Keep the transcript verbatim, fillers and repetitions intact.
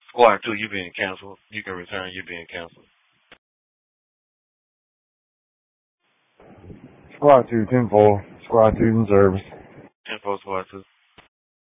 Squad two, you being canceled. You can return. You being canceled. Squad two, ten four. Squad two in service. ten four, squad two.